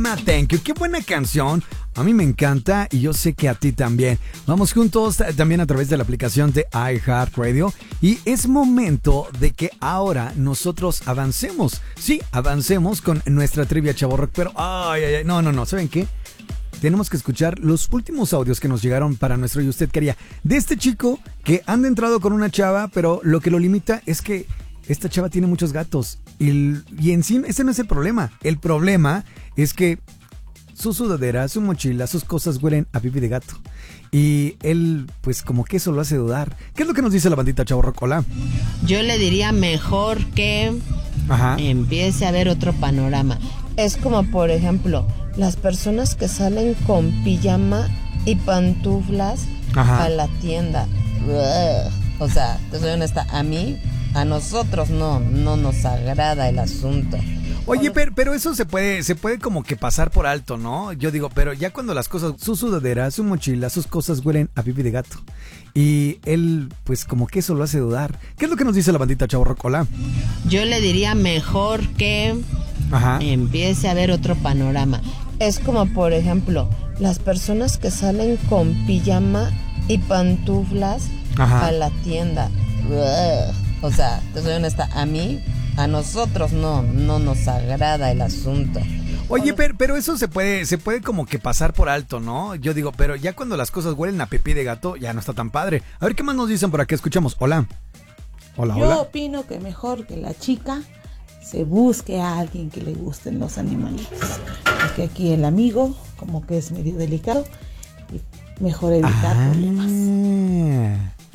Thank You, qué buena canción. A mí me encanta y yo sé que a ti también. Vamos juntos también a través de la aplicación de iHeartRadio y es momento de que ahora nosotros avancemos. Sí, avancemos con nuestra trivia Chavorrock, pero no, ¿saben qué? Tenemos que escuchar los últimos audios que nos llegaron para nuestro Y Usted Quería. De este chico que anda entrado con una chava, pero lo que lo limita es que esta chava tiene muchos gatos. Y en sí, ese no es el problema. El problema es que su sudadera, su mochila, sus cosas huelen a pipí de gato. Y él, pues como que eso lo hace dudar. ¿Qué es lo que nos dice la bandita Chavorrock? Hola. Yo le diría mejor que empiece a ver otro panorama. Es como, por ejemplo, las personas que salen con pijama y pantuflas a la tienda. O sea, te soy honesta, a nosotros no nos agrada el asunto. Oye, pero eso se puede como que pasar por alto, ¿no? Yo digo, pero ya cuando las cosas, su sudadera, su mochila, sus cosas huelen a pipí de gato. Y él, pues como que eso lo hace dudar. ¿Qué es lo que nos dice la bandita Chavorrock? Hola. Yo le diría mejor que empiece a ver otro panorama. Es como, por ejemplo, las personas que salen con pijama y pantuflas a la tienda. O sea, te soy honesta, a nosotros no nos agrada el asunto. Oye, pero eso se puede como que pasar por alto, ¿no? Yo digo, pero ya cuando las cosas huelen a pipí de gato, ya no está tan padre. A ver, ¿qué más nos dicen por aquí? Escuchamos. Hola. Yo opino que mejor que la chica se busque a alguien que le gusten los animalitos. Porque aquí el amigo como que es medio delicado y mejor evitar problemas.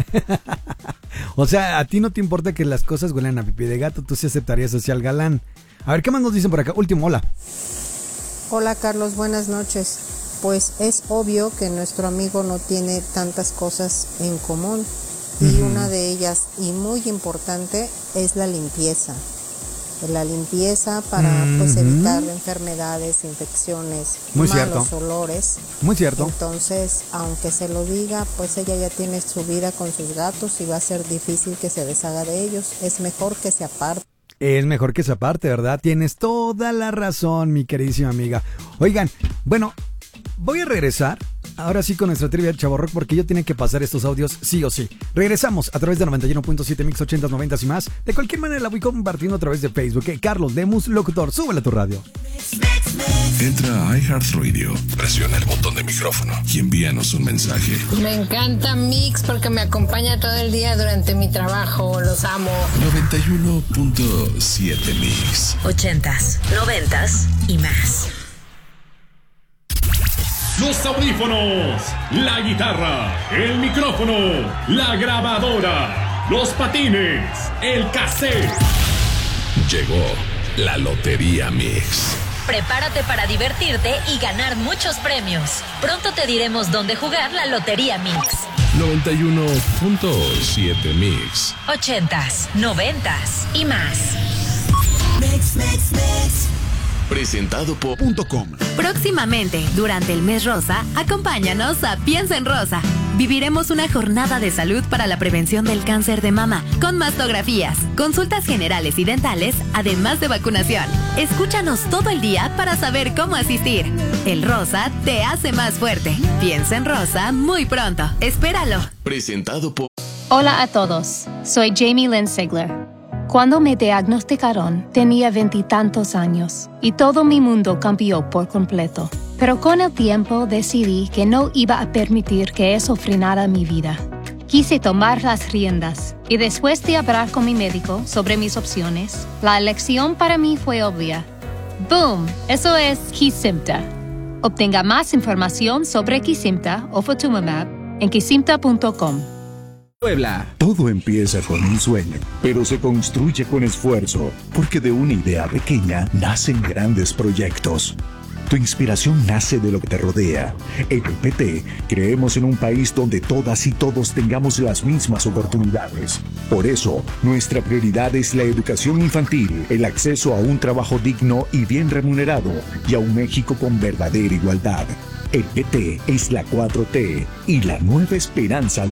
O sea, a ti no te importa que las cosas huelan a pipí de gato, tú sí aceptarías así al galán. A ver, ¿qué más nos dicen por acá? Último, hola. Hola Carlos, buenas noches. Pues es obvio que nuestro amigo no tiene tantas cosas en común y una de ellas, y muy importante, es la limpieza. La limpieza para pues evitar enfermedades, infecciones, muy malos cierto. olores. Muy cierto. Entonces, aunque se lo diga, pues ella ya tiene su vida con sus gatos y va a ser difícil que se deshaga de ellos. Es mejor que se aparte. Es mejor que se aparte, ¿verdad? Tienes toda la razón, mi queridísima amiga. Oigan, bueno, voy a regresar ahora sí con nuestra trivia Chavorrock porque yo tenía que pasar estos audios sí o sí. Regresamos a través de 91.7 Mix 80, 90 y más. De cualquier manera la voy compartiendo a través de Facebook. Carlos Lemus, locutor, súbele a tu radio. Entra a iHeartRadio, presiona el botón de micrófono y envíanos un mensaje. Me encanta Mix porque me acompaña todo el día durante mi trabajo. Los amo. 91.7 Mix 80s, 90s y más. Los audífonos, la guitarra, el micrófono, la grabadora, los patines, el cassette. Llegó la Lotería Mix. Prepárate para divertirte y ganar muchos premios. Pronto te diremos dónde jugar la Lotería Mix. 91.7 Mix 80s, 90s y más. Mix. Presentado por .com. Próximamente, durante el mes rosa, acompáñanos a Piensa en Rosa. Viviremos una jornada de salud para la prevención del cáncer de mama, con mastografías, consultas generales y dentales, además de vacunación. Escúchanos todo el día para saber cómo asistir. El rosa te hace más fuerte. Piensa en Rosa muy pronto. Espéralo. Presentado por... Hola a todos, soy Jamie Lynn Sigler. Cuando me diagnosticaron, tenía 20 y tantos años y todo mi mundo cambió por completo. Pero con el tiempo decidí que no iba a permitir que eso frenara mi vida. Quise tomar las riendas y después de hablar con mi médico sobre mis opciones, la elección para mí fue obvia. ¡Boom! Eso es Kesimpta. Obtenga más información sobre Kesimpta o Ofatumumab en kesimpta.com. Puebla. Todo empieza con un sueño, pero se construye con esfuerzo, porque de una idea pequeña nacen grandes proyectos. Tu inspiración nace de lo que te rodea. En el PT creemos en un país donde todas y todos tengamos las mismas oportunidades. Por eso, nuestra prioridad es la educación infantil, el acceso a un trabajo digno y bien remunerado, y a un México con verdadera igualdad. El PT es la 4T y la nueva esperanza.